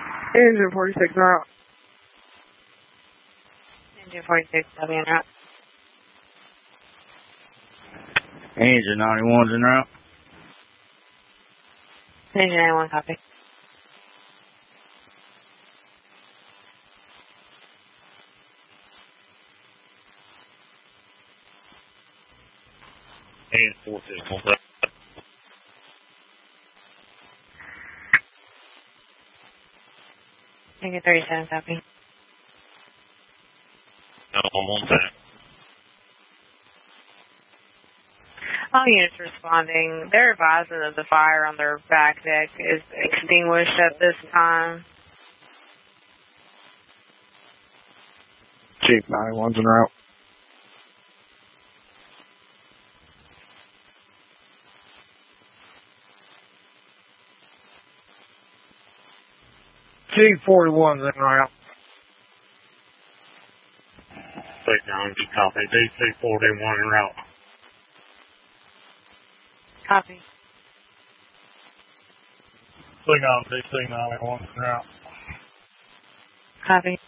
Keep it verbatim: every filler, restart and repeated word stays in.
Engine forty-six en route. Engine forty-six, copy en route. Engine ninety-one's en route. Engine ninety-one, copy. Engine forty-six, on that. Engine thirty-seven, copy. No, I'm on that. All units responding. They're advising that the fire on their back deck is extinguished at this time. Chief ninety-one's en route. Chief forty-one's en route. Take down, just copy. D C forty-one en route. Copy. Take down, D C ninety-one en route. Copy.